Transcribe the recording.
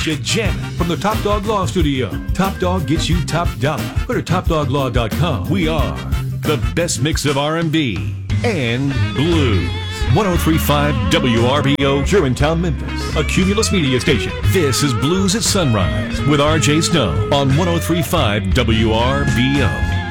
You're jamming from the Top Dog Law Studio. Top Dog gets you top dollar. Go to TopDogLaw.com. We are the best mix of R&B and blues. 103.5 WRBO, Germantown, Memphis. A Cumulus media station. This is Blues at Sunrise with R.J. Snow on 103.5 WRBO.